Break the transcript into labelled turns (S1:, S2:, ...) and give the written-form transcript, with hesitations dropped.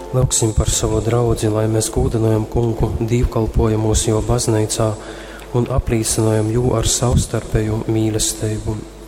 S1: Lūksim par savu draudzi, lai mēs gūdinojam kungu dīvkalpojamos jo baznīcā un aplīsinojam jū ar savstarpēju mīlestību.